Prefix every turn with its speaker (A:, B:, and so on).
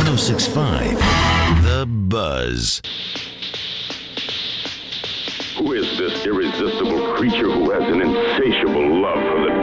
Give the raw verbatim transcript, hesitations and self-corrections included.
A: six point five The Buzz.
B: Who is this irresistible creature who has an insatiable love for the